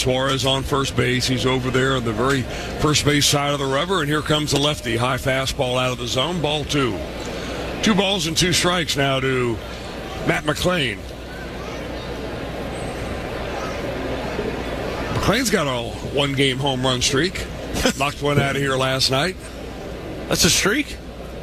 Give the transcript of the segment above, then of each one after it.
Suarez on first base. He's over there on the very first base side of the rubber, and here comes the lefty. High fastball out of the zone, ball 2. 2 balls and 2 strikes now to Matt McLain. McLain's got a 1-game home run streak. Knocked one out of here last night. That's a streak?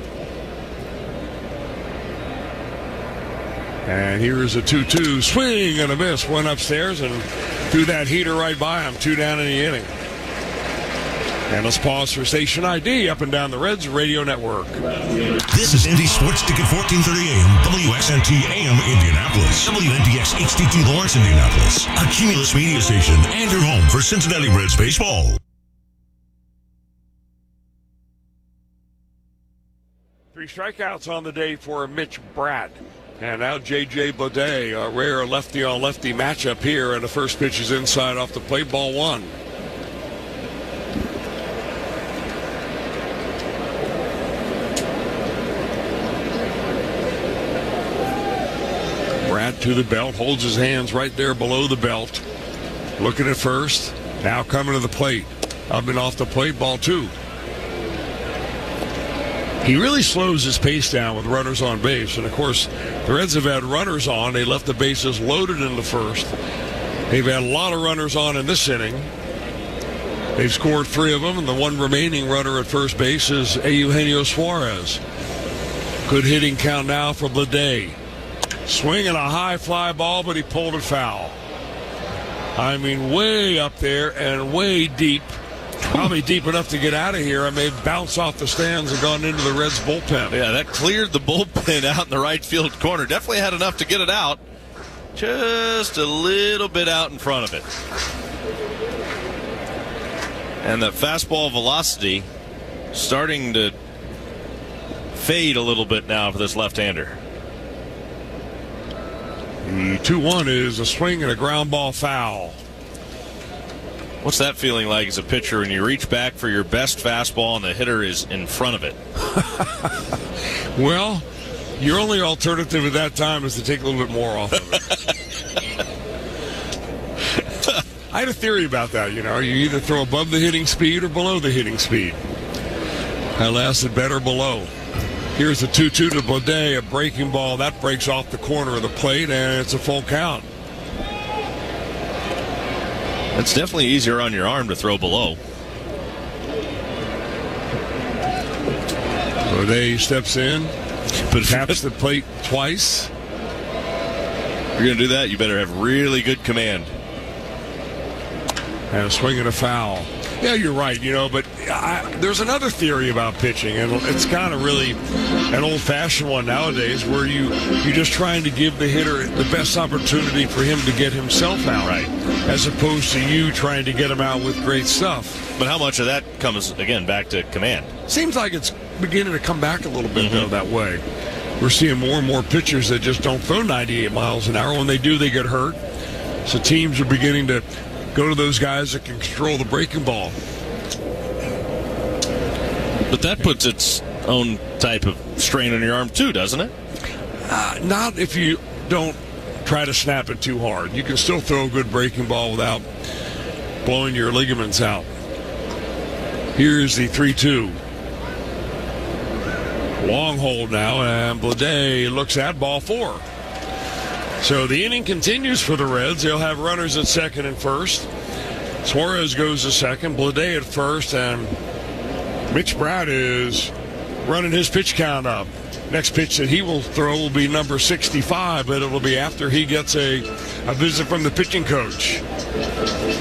And here's a 2-2 swing and a miss. Went upstairs and threw that heater right by him. 2 down in the inning. And let's pause for station ID up and down the Reds Radio Network. This is Indy Sports Ticket 1430 AM, WXNT AM Indianapolis, WNDX HDT Lawrence, Indianapolis, a Cumulus media station and your home for Cincinnati Reds baseball. 3 strikeouts on the day for Mitch Bratt. And now J.J. Bleday, a rare lefty-on-lefty matchup here, and the first pitch is inside off the plate, ball 1. Bratt to the belt, holds his hands right there below the belt. Looking at first, now coming to the plate. Up and off the plate, ball 2. He really slows his pace down with runners on base. And, of course, the Reds have had runners on. They left the bases loaded in the first. They've had a lot of runners on in this inning. They've scored 3 of them, and the one remaining runner at first base is Eugenio Suarez. Good hitting count now for Bleday. Swinging a high fly ball, but he pulled it foul. I mean, way up there and way deep. Probably deep enough to get out of here. I may bounce off the stands and gone into the Reds bullpen. Yeah, that cleared the bullpen out in the right field corner. Definitely had enough to get it out. Just a little bit out in front of it. And the fastball velocity starting to fade a little bit now for this left-hander. The 2-1 is a swing and a ground ball foul. What's that feeling like as a pitcher when you reach back for your best fastball and the hitter is in front of it? Well, your only alternative at that time is to take a little bit more off of it. I had a theory about that, you either throw above the hitting speed or below the hitting speed. I lasted better below. Here's the 2-2 to Bleday, a breaking ball. That breaks off the corner of the plate, and it's a full count. It's definitely easier on your arm to throw below. Bleday steps in, but taps the plate twice. If you're going to do that, you better have really good command. And a swing and a foul. Yeah, you're right, but there's another theory about pitching, and it's kind of really an old-fashioned one nowadays, where you're just trying to give the hitter the best opportunity for him to get himself out, right, as opposed to you trying to get him out with great stuff. But how much of that comes, again, back to command? Seems like it's beginning to come back a little bit, though, that way. We're seeing more and more pitchers that just don't throw 98 miles an hour. When they do, they get hurt. So teams are beginning to go to those guys that can control the breaking ball. But that puts its own type of strain on your arm too, doesn't it? Not if you don't try to snap it too hard. You can still throw a good breaking ball without blowing your ligaments out. Here's the 3-2. Long hold now, and Bleday looks at ball 4. So the inning continues for the Reds. They'll have runners at second and first. Suarez goes to second, Bleday at first, and Mitch Bratt is running his pitch count up. Next pitch that he will throw will be number 65, but it will be after he gets a visit from the pitching coach.